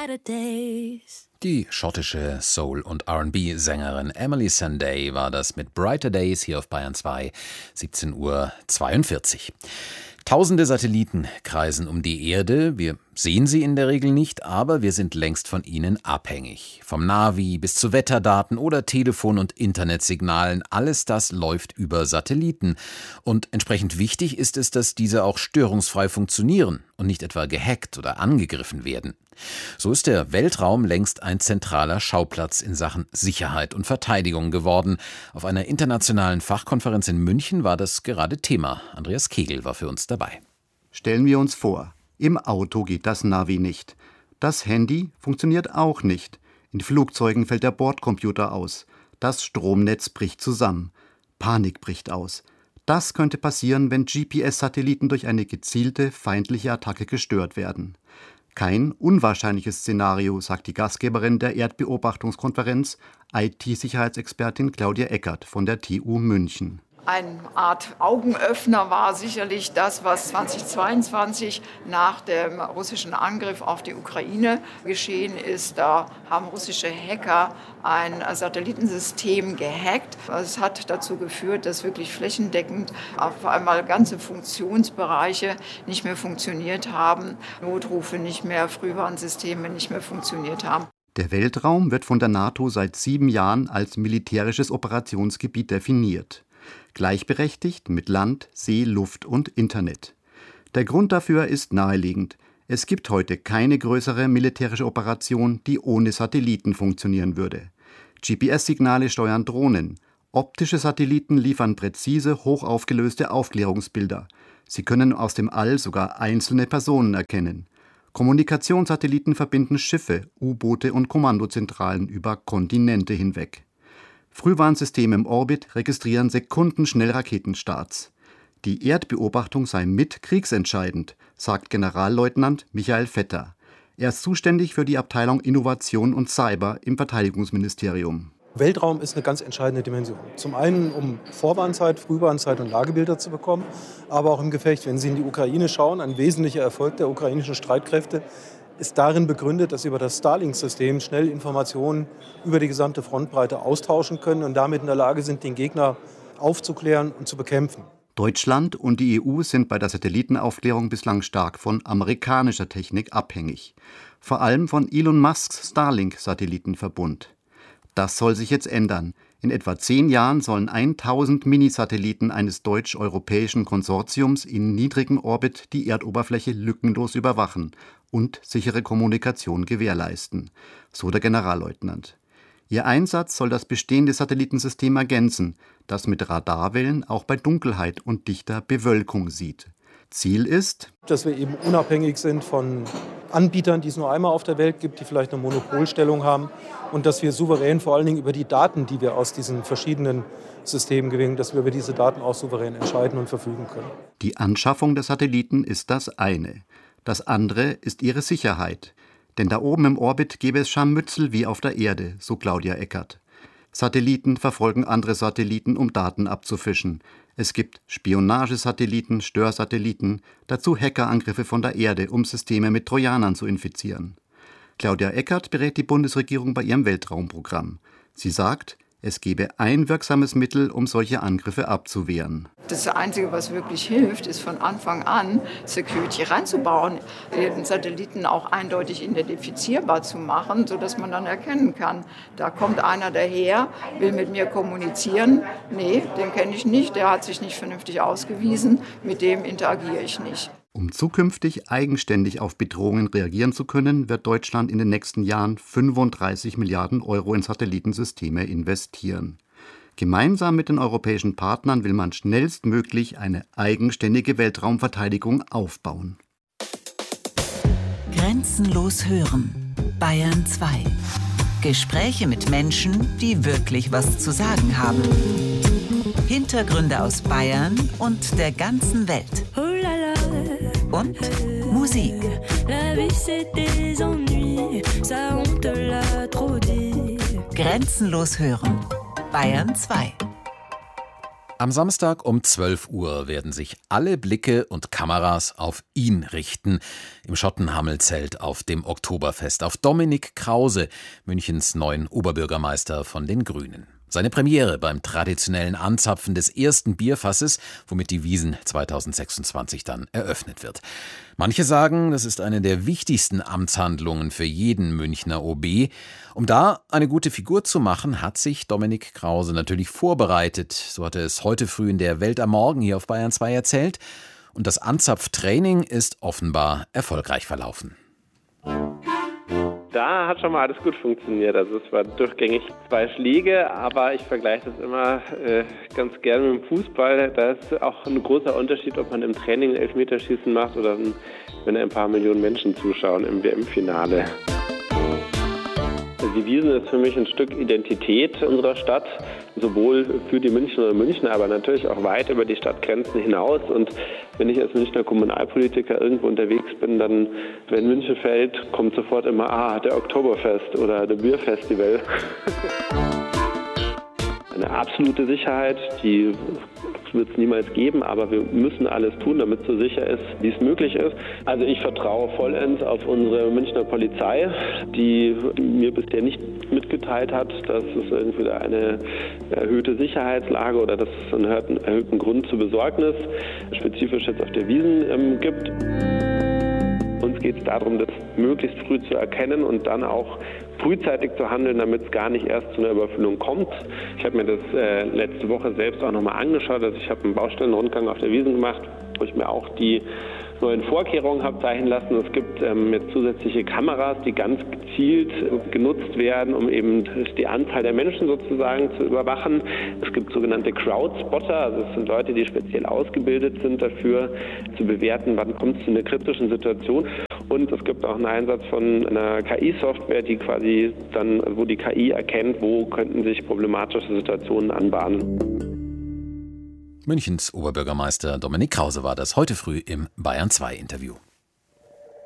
brighter days. Die schottische Soul- und R&B-Sängerin Emily Sandé war das mit Brighter Days hier auf Bayern 2, 17:42 Uhr. Tausende Satelliten kreisen um die Erde. Wir sehen sie in der Regel nicht, aber wir sind längst von ihnen abhängig. Vom Navi bis zu Wetterdaten oder Telefon- und Internetsignalen, alles das läuft über Satelliten. Und entsprechend wichtig ist es, dass diese auch störungsfrei funktionieren und nicht etwa gehackt oder angegriffen werden. So ist der Weltraum längst ein zentraler Schauplatz in Sachen Sicherheit und Verteidigung geworden. Auf einer internationalen Fachkonferenz in München war das gerade Thema. Andreas Kegel war für uns dabei. Stellen wir uns vor, im Auto geht das Navi nicht. Das Handy funktioniert auch nicht. In Flugzeugen fällt der Bordcomputer aus. Das Stromnetz bricht zusammen. Panik bricht aus. Das könnte passieren, wenn GPS-Satelliten durch eine gezielte feindliche Attacke gestört werden. Kein unwahrscheinliches Szenario, sagt die Gastgeberin der Erdbeobachtungskonferenz, IT-Sicherheitsexpertin Claudia Eckert von der TU München. Eine Art Augenöffner war sicherlich das, was 2022 nach dem russischen Angriff auf die Ukraine geschehen ist. Da haben russische Hacker ein Satellitensystem gehackt. Es hat dazu geführt, dass wirklich flächendeckend auf einmal ganze Funktionsbereiche nicht mehr funktioniert haben, Notrufe nicht mehr, Frühwarnsysteme nicht mehr funktioniert haben. Der Weltraum wird von der NATO seit 7 Jahren als militärisches Operationsgebiet definiert. Gleichberechtigt mit Land, See, Luft und Internet. Der Grund dafür ist naheliegend. Es gibt heute keine größere militärische Operation, die ohne Satelliten funktionieren würde. GPS-Signale steuern Drohnen. Optische Satelliten liefern präzise, hochaufgelöste Aufklärungsbilder. Sie können aus dem All sogar einzelne Personen erkennen. Kommunikationssatelliten verbinden Schiffe, U-Boote und Kommandozentralen über Kontinente hinweg. Frühwarnsysteme im Orbit registrieren sekundenschnell Raketenstarts. Die Erdbeobachtung sei mit kriegsentscheidend, sagt Generalleutnant Michael Vetter. Er ist zuständig für die Abteilung Innovation und Cyber im Verteidigungsministerium. Weltraum ist eine ganz entscheidende Dimension. Zum einen, um Vorwarnzeit, Frühwarnzeit und Lagebilder zu bekommen, aber auch im Gefecht. Wenn Sie in die Ukraine schauen, ein wesentlicher Erfolg der ukrainischen Streitkräfte ist darin begründet, dass sie über das Starlink-System schnell Informationen über die gesamte Frontbreite austauschen können und damit in der Lage sind, den Gegner aufzuklären und zu bekämpfen. Deutschland und die EU sind bei der Satellitenaufklärung bislang stark von amerikanischer Technik abhängig. Vor allem von Elon Musks Starlink-Satellitenverbund. Das soll sich jetzt ändern. In etwa 10 Jahren sollen 1000 Minisatelliten eines deutsch-europäischen Konsortiums in niedrigem Orbit die Erdoberfläche lückenlos überwachen und sichere Kommunikation gewährleisten, so der Generalleutnant. Ihr Einsatz soll das bestehende Satellitensystem ergänzen, das mit Radarwellen auch bei Dunkelheit und dichter Bewölkung sieht. Ziel ist, dass wir eben unabhängig sind von Anbietern, die es nur einmal auf der Welt gibt, die vielleicht eine Monopolstellung haben, und dass wir souverän vor allen Dingen über die Daten, die wir aus diesen verschiedenen Systemen gewinnen, dass wir über diese Daten auch souverän entscheiden und verfügen können. Die Anschaffung der Satelliten ist das eine. Das andere ist ihre Sicherheit. Denn da oben im Orbit gäbe es Scharmützel wie auf der Erde, so Claudia Eckert. Satelliten verfolgen andere Satelliten, um Daten abzufischen. Es gibt Spionagesatelliten, Störsatelliten, dazu Hackerangriffe von der Erde, um Systeme mit Trojanern zu infizieren. Claudia Eckert berät die Bundesregierung bei ihrem Weltraumprogramm. Sie sagt, es gebe ein wirksames Mittel, um solche Angriffe abzuwehren. Das Einzige, was wirklich hilft, ist von Anfang an Security reinzubauen, den Satelliten auch eindeutig identifizierbar zu machen, sodass man dann erkennen kann, da kommt einer daher, will mit mir kommunizieren. Nee, den kenne ich nicht, der hat sich nicht vernünftig ausgewiesen, mit dem interagiere ich nicht. Um zukünftig eigenständig auf Bedrohungen reagieren zu können, wird Deutschland in den nächsten Jahren 35 Milliarden Euro in Satellitensysteme investieren. Gemeinsam mit den europäischen Partnern will man schnellstmöglich eine eigenständige Weltraumverteidigung aufbauen. Grenzenlos hören. Bayern 2. Gespräche mit Menschen, die wirklich was zu sagen haben. Hintergründe aus Bayern und der ganzen Welt. Und Musik. Grenzenlos hören. Bayern 2. Am Samstag um 12 Uhr werden sich alle Blicke und Kameras auf ihn richten. Im Schottenhamel-Zelt auf dem Oktoberfest. Auf Dominik Krause, Münchens neuen Oberbürgermeister von den Grünen. Seine Premiere beim traditionellen Anzapfen des ersten Bierfasses, womit die Wiesn 2026 dann eröffnet wird. Manche sagen, das ist eine der wichtigsten Amtshandlungen für jeden Münchner OB. Um da eine gute Figur zu machen, hat sich Dominik Krause natürlich vorbereitet. So hat er es heute früh in der Welt am Morgen hier auf Bayern 2 erzählt. Und das Anzapftraining ist offenbar erfolgreich verlaufen. Da hat schon mal alles gut funktioniert. Also es war durchgängig 2 Schläge, aber ich vergleiche das immer ganz gerne mit dem Fußball. Da ist auch ein großer Unterschied, ob man im Training ein Elfmeterschießen macht oder wenn ein paar Millionen Menschen zuschauen im WM-Finale. Die Wiesn ist für mich ein Stück Identität unserer Stadt, sowohl für die Münchnerinnen und Münchner, aber natürlich auch weit über die Stadtgrenzen hinaus. Und wenn ich als Münchner Kommunalpolitiker irgendwo unterwegs bin, dann, wenn München fällt, kommt sofort immer, der Oktoberfest oder der Bierfestival. Eine absolute Sicherheit, die wird es niemals geben, aber wir müssen alles tun, damit es so sicher ist, wie es möglich ist. Also ich vertraue vollends auf unsere Münchner Polizei, die mir bisher nicht mitgeteilt hat, dass es irgendwie eine erhöhte Sicherheitslage oder dass es einen erhöhten Grund zur Besorgnis, spezifisch jetzt auf der Wiesn, gibt. Uns geht es darum, das möglichst früh zu erkennen und dann auch frühzeitig zu handeln, damit es gar nicht erst zu einer Überfüllung kommt. Ich habe mir das letzte Woche selbst auch nochmal angeschaut. Also ich habe einen Baustellenrundgang auf der Wiesn gemacht, wo ich mir auch die neuen Vorkehrungen habe zeichnen lassen. Es gibt jetzt zusätzliche Kameras, die ganz gezielt genutzt werden, um eben die Anzahl der Menschen sozusagen zu überwachen. Es gibt sogenannte Crowdspotter, also es sind Leute, die speziell ausgebildet sind dafür, zu bewerten, wann kommt es zu einer kritischen Situation. Und es gibt auch einen Einsatz von einer KI-Software, die quasi dann, wo die KI erkennt, wo könnten sich problematische Situationen anbahnen. Münchens Oberbürgermeister Dominik Krause war das heute früh im Bayern 2 Interview.